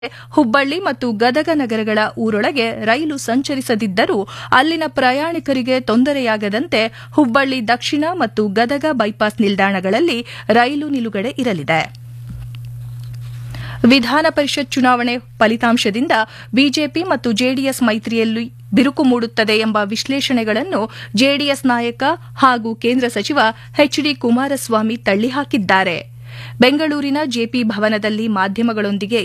ಹುಬ್ಬಳ್ಳಿ ಮತ್ತು ಗದಗ ನಗರಗಳ ಊರೊಳಗೆ ರೈಲು ಸಂಚರಿಸದಿದ್ದರೂ ಅಲ್ಲಿನ ಪ್ರಯಾಣಿಕರಿಗೆ ತೊಂದರೆಯಾಗದಂತೆ ಹುಬ್ಬಳ್ಳಿ ದಕ್ಷಿಣ ಮತ್ತು ಗದಗ ಬೈಪಾಸ್ ನಿಲ್ದಾಣಗಳಲ್ಲಿ ರೈಲು ನಿಲುಗಡೆ ಇರಲಿದೆ. ವಿಧಾನ ಪರಿಷತ್ ಚುನಾವಣೆ ಫಲಿತಾಂಶದಿಂದ ಬಿಜೆಪಿ ಮತ್ತು ಜೆಡಿಎಸ್ ಮೈತ್ರಿಯಲ್ಲಿ ಬಿರುಕು ಮೂಡುತ್ತದೆ ಎಂಬ ವಿಶ್ಲೇಷಣೆಗಳನ್ನು ಜೆಡಿಎಸ್ ನಾಯಕ ಹಾಗೂ ಕೇಂದ್ರ ಸಚಿವ ಎಚ್ಡಿ ಕುಮಾರಸ್ವಾಮಿ ತಳ್ಳಿಹಾಕಿದ್ದಾರೆ. ಬೆಂಗಳೂರಿನ ಜೆಪಿ ಭವನದಲ್ಲಿ ಮಾಧ್ಯಮಗಳೊಂದಿಗೆ